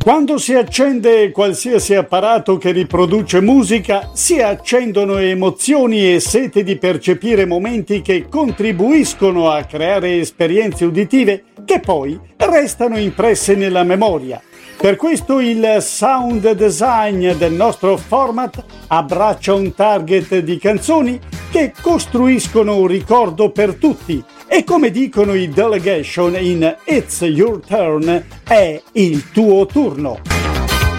Quando si accende qualsiasi apparato che riproduce musica, si accendono emozioni e sete di percepire momenti che contribuiscono a creare esperienze uditive che poi restano impresse nella memoria. Per questo il sound design del nostro format abbraccia un target di canzoni che costruiscono un ricordo per tutti. E come dicono i Delegation in It's Your Turn, è il tuo turno.